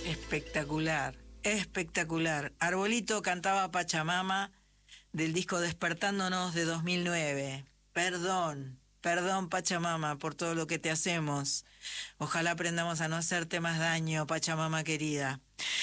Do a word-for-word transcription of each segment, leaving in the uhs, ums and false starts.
Espectacular, espectacular. Arbolito cantaba Pachamama del disco Despertándonos de dos mil nueve. Perdón, perdón Pachamama por todo lo que te hacemos. Ojalá aprendamos a no hacerte más daño, Pachamama querida.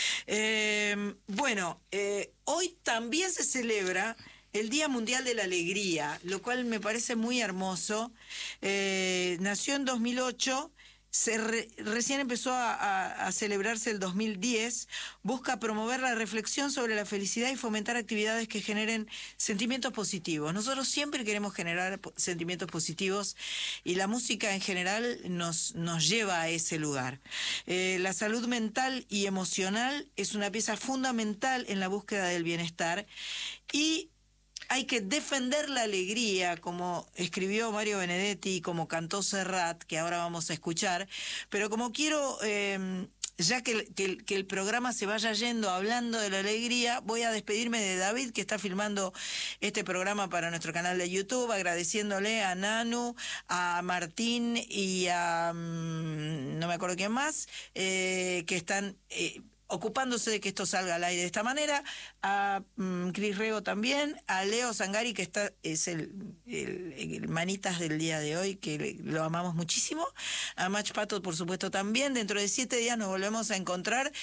Eh, bueno, eh, hoy también se celebra el Día Mundial de la Alegría, lo cual me parece muy hermoso. Eh, nació en dos mil ocho. Se re, recién empezó a, a, a celebrarse el dos mil diez, busca promover la reflexión sobre la felicidad y fomentar actividades que generen sentimientos positivos. Nosotros siempre queremos generar sentimientos positivos y la música en general nos, nos lleva a ese lugar. Eh, la salud mental y emocional es una pieza fundamental en la búsqueda del bienestar y hay que defender la alegría, como escribió Mario Benedetti, como cantó Serrat, que ahora vamos a escuchar, pero como quiero, eh, ya que, que, que el programa se vaya yendo hablando de la alegría, voy a despedirme de David, que está filmando este programa para nuestro canal de YouTube, agradeciéndole a Nanu, a Martín y a, um, no me acuerdo quién más, eh, que están... Eh, ocupándose de que esto salga al aire de esta manera, a um, Cris Rego también, a Leo Zangari, que está es el, el, el manitas del día de hoy, que le, lo amamos muchísimo, a Mach Pato, por supuesto, también. Dentro de siete días nos volvemos a encontrar.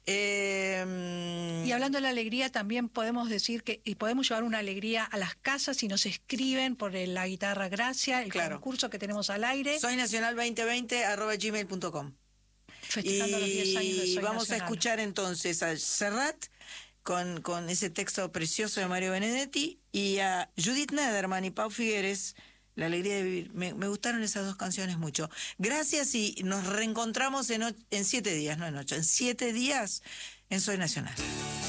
Eh, y hablando de la alegría, también podemos decir que y podemos llevar una alegría a las casas si nos escriben por el, la guitarra Gracia, el claro. concurso que tenemos al aire. Soy nacional veinte veinte arroba gmail punto com. Festejando y los diez años de Soy vamos Nacional. A escuchar entonces a Serrat con, con ese texto precioso de Mario Benedetti y a Judith Nederman y Pau Figueres, La Alegría de Vivir. Me, me gustaron esas dos canciones mucho. Gracias y nos reencontramos en, en siete días, no en ocho, en siete días en Soy Nacional.